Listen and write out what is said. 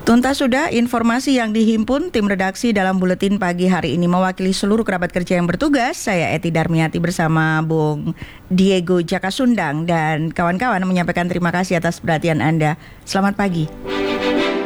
Tuntas sudah informasi yang dihimpun tim redaksi dalam buletin pagi hari ini. Mewakili seluruh kerabat kerja yang bertugas, saya Eti Darmiati bersama Bung Diego Jakasundang dan kawan-kawan menyampaikan terima kasih atas perhatian Anda. Selamat pagi.